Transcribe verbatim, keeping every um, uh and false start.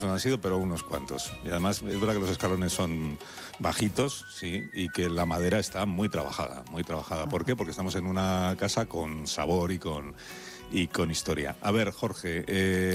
No han sido, pero unos cuantos. Y además es verdad que los escalones son bajitos, sí, y que la madera está muy trabajada, muy trabajada. ¿Por qué? Porque estamos en una casa con sabor y con, y con historia. A ver, Jorge... Eh...